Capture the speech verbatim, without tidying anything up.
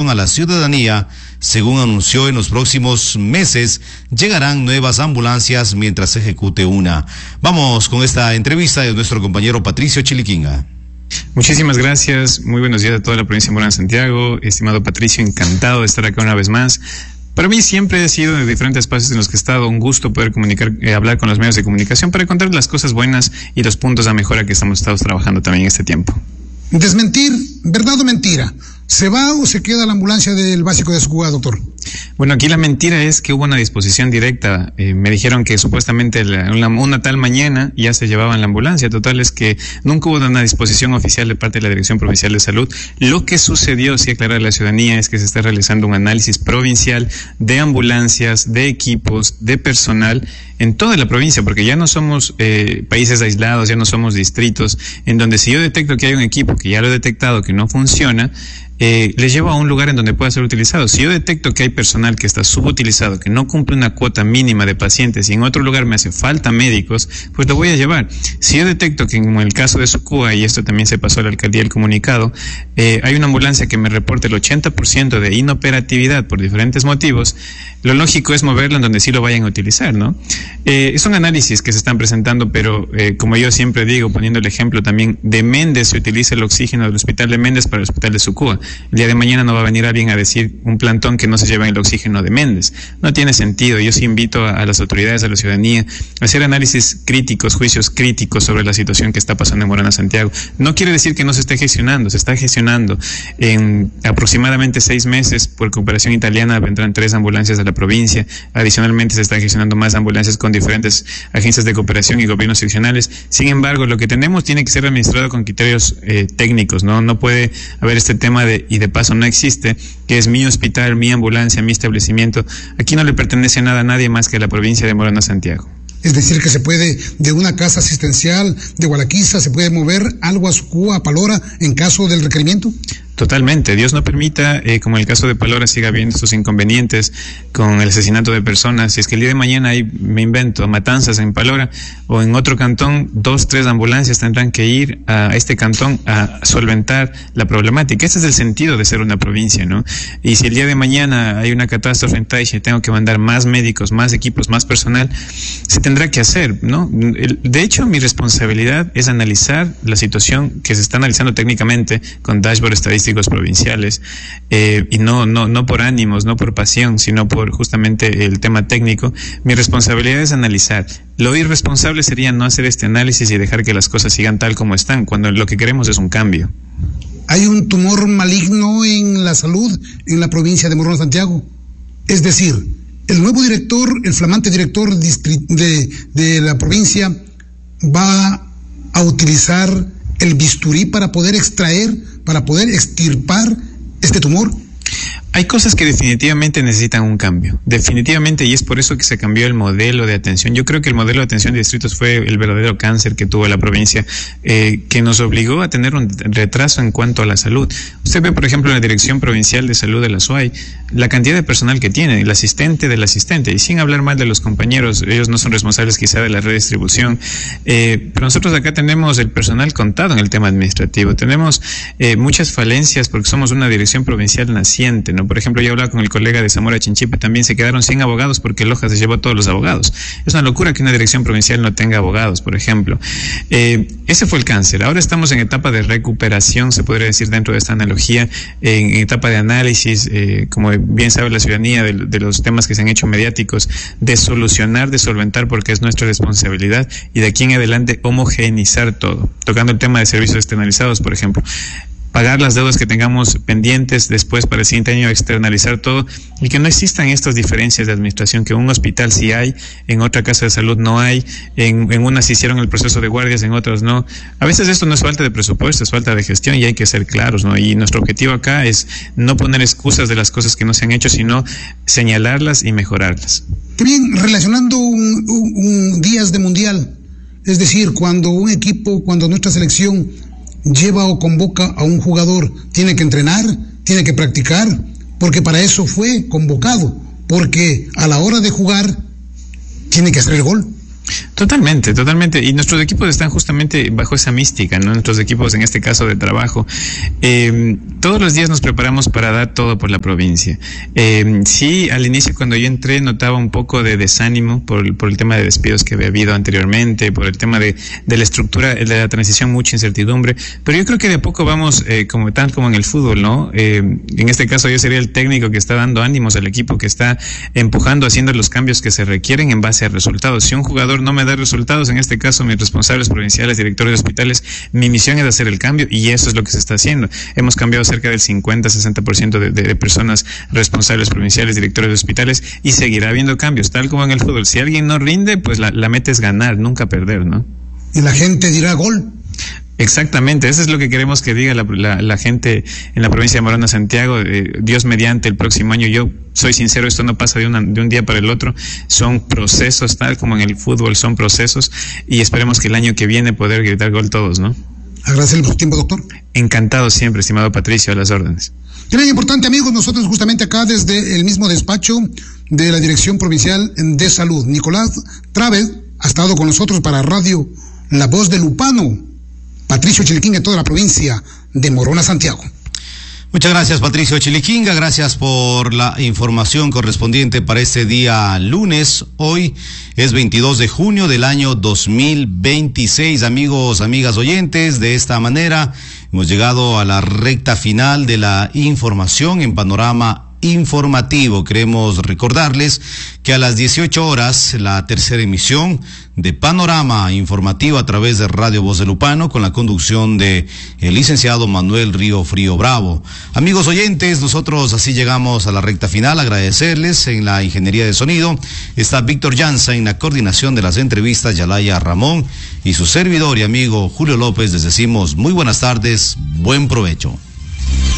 a la ciudadanía. Según anunció, en los próximos meses llegarán nuevas ambulancias mientras se ejecute una. Vamos con esta entrevista de nuestro compañero Patricio Chiliquinga. Muchísimas gracias, muy buenos días a toda la provincia de Morona Santiago. Estimado Patricio, encantado de estar acá una vez más. Para mí siempre ha sido de diferentes espacios en los que he estado un gusto poder comunicar, eh, hablar con los medios de comunicación para contar las cosas buenas y los puntos a mejora que estamos estado trabajando también en este tiempo. Desmentir, ¿verdad o mentira? ¿Se va o se queda la ambulancia del básico de Sucúa, doctor? Bueno, aquí la mentira es que hubo una disposición directa. Eh, me dijeron que supuestamente la, una, una tal mañana ya se llevaban la ambulancia. Total es que nunca hubo una disposición oficial de parte de la Dirección Provincial de Salud. Lo que sucedió, sí aclarar a la ciudadanía, es que se está realizando un análisis provincial de ambulancias, de equipos, de personal en toda la provincia, porque ya no somos eh, países aislados, ya no somos distritos, en donde si yo detecto que hay un equipo que ya lo he detectado que no funciona, Eh, les llevo a un lugar en donde pueda ser utilizado. Si yo detecto que hay personal que está subutilizado, que no cumple una cuota mínima de pacientes y en otro lugar me hace falta médicos, pues lo voy a llevar. Si yo detecto que en el caso de Sucúa, y esto también se pasó a la alcaldía el comunicado, eh, hay una ambulancia que me reporta el ochenta por ciento de inoperatividad por diferentes motivos, lo lógico es moverlo en donde sí lo vayan a utilizar, ¿no? Eh, son análisis que se están presentando, pero eh, como yo siempre digo, poniendo el ejemplo también, de Méndez se utiliza el oxígeno del hospital de Méndez para el hospital de Sucúa. El día de mañana no va a venir alguien a decir un plantón que no se lleva el oxígeno de Méndez. No tiene sentido. Yo sí invito a, a las autoridades, a la ciudadanía, a hacer análisis críticos, juicios críticos sobre la situación que está pasando en Morona Santiago. No quiere decir que no se esté gestionando, se está gestionando. En aproximadamente seis meses, por cooperación italiana, vendrán tres ambulancias a la provincia. Adicionalmente, se están gestionando más ambulancias con diferentes agencias de cooperación y gobiernos seccionales. Sin embargo, lo que tenemos tiene que ser administrado con criterios eh, técnicos, ¿no? No puede haber este tema de, y de paso no existe, que es mi hospital, mi ambulancia, mi establecimiento. Aquí no le pertenece nada a nadie más que a la provincia de Morona Santiago. Es decir, que se puede, de una casa asistencial de Gualaquiza, se puede mover algo a Sucúa, a Palora, en caso del requerimiento. Totalmente. Dios no permita, eh, como en el caso de Palora, siga habiendo estos inconvenientes con el asesinato de personas. Si es que el día de mañana hay, me invento, matanzas en Palora o en otro cantón, dos, tres ambulancias tendrán que ir a este cantón a solventar la problemática. Ese es el sentido de ser una provincia, ¿no? Y si el día de mañana hay una catástrofe en Taixe y tengo que mandar más médicos, más equipos, más personal, se tendrá que hacer, ¿no? De hecho, mi responsabilidad es analizar la situación que se está analizando técnicamente con dashboard estadístico provinciales, eh, y no, no, no por ánimos, no por pasión, sino por justamente el tema técnico. Mi responsabilidad es analizar. Lo irresponsable sería no hacer este análisis y dejar que las cosas sigan tal como están, cuando lo que queremos es un cambio. Hay un tumor maligno en la salud en la provincia de Morona Santiago. Es decir, el nuevo director, el flamante director de, de la provincia, va a utilizar el bisturí para poder extraer, para poder extirpar este tumor. Hay cosas que definitivamente necesitan un cambio, definitivamente, y es por eso que se cambió el modelo de atención. Yo creo que el modelo de atención de distritos fue el verdadero cáncer que tuvo la provincia, eh, que nos obligó a tener un retraso en cuanto a la salud. Usted ve, por ejemplo, en la Dirección Provincial de Salud de la S U A Y, la cantidad de personal que tiene, el asistente del asistente, y sin hablar mal de los compañeros, ellos no son responsables quizá de la redistribución, eh, pero nosotros acá tenemos el personal contado en el tema administrativo, tenemos eh, muchas falencias porque somos una dirección provincial naciente, ¿no? Por ejemplo, yo hablaba con el colega de Zamora Chinchipe, también se quedaron sin abogados porque Loja se llevó a todos los abogados. Es una locura que una dirección provincial no tenga abogados, por ejemplo. Eh, ese fue el cáncer. Ahora estamos en etapa de recuperación, se podría decir dentro de esta analogía, en, en etapa de análisis, eh, como bien sabe la ciudadanía, de, de los temas que se han hecho mediáticos, de solucionar, de solventar, porque es nuestra responsabilidad, y de aquí en adelante homogeneizar todo. Tocando el tema de servicios externalizados, por ejemplo. Pagar las deudas que tengamos pendientes después para el siguiente año, externalizar todo, y que no existan estas diferencias de administración, que en un hospital sí hay, en otra casa de salud no hay, en, en unas hicieron el proceso de guardias, en otras no. A veces esto no es falta de presupuesto, es falta de gestión, y hay que ser claros, ¿no? Y nuestro objetivo acá es no poner excusas de las cosas que no se han hecho, sino señalarlas y mejorarlas. Qué bien, relacionando un, un, un días de mundial, es decir, cuando un equipo, cuando nuestra selección lleva o convoca a un jugador, tiene que entrenar, tiene que practicar, porque para eso fue convocado, porque a la hora de jugar tiene que hacer el gol. Totalmente, totalmente. Y nuestros equipos están justamente bajo esa mística, ¿no? Nuestros equipos, en este caso de trabajo, eh, todos los días nos preparamos para dar todo por la provincia. Eh, sí, al inicio cuando yo entré notaba un poco de desánimo por, por el tema de despidos que había habido anteriormente, por el tema de, de la estructura, de la transición, mucha incertidumbre. Pero yo creo que de a poco vamos, eh, como tal como en el fútbol, ¿no? Eh, en este caso yo sería el técnico que está dando ánimos al equipo, que está empujando, haciendo los cambios que se requieren en base a resultados. Si un jugador no me da resultados, en este caso mis responsables provinciales, directores de hospitales, mi misión es hacer el cambio y eso es lo que se está haciendo. Hemos cambiado cerca del cincuenta a sesenta por ciento de, de, de personas responsables provinciales, directores de hospitales, y seguirá habiendo cambios, tal como en el fútbol. Si alguien no rinde, pues la, la meta es ganar, nunca perder, ¿no? Y la gente dirá gol. Exactamente, eso es lo que queremos que diga la, la, la gente en la provincia de Morona Santiago. Eh, Dios mediante, el próximo año, yo soy sincero, esto no pasa de, una, de un día para el otro, son procesos, tal como en el fútbol son procesos, y esperemos que el año que viene poder gritar gol todos, ¿no? Agradecerle por su tiempo, doctor. Encantado siempre, estimado Patricio, a las órdenes. Bien importante, amigos, nosotros justamente acá desde el mismo despacho de la Dirección Provincial de Salud, Nicolás Traves ha estado con nosotros para Radio La Voz de Lupano. Patricio Chiliquinga, en toda la provincia de Morona, Santiago. Muchas gracias, Patricio Chiliquinga. Gracias por la información correspondiente para este día lunes. Hoy es veintidós de junio del año dos mil veintiséis. Amigos, amigas oyentes, de esta manera hemos llegado a la recta final de la información en Panorama Informativo. Queremos recordarles que a las dieciocho horas la tercera emisión de Panorama Informativo a través de Radio Voz de Lupano con la conducción de el licenciado Manuel Río Frío Bravo. Amigos oyentes, nosotros así llegamos a la recta final. Agradecerles. En la ingeniería de sonido está Víctor Llanza, en la coordinación de las entrevistas Yalaya Ramón y su servidor y amigo Julio López. Les decimos muy buenas tardes, buen provecho.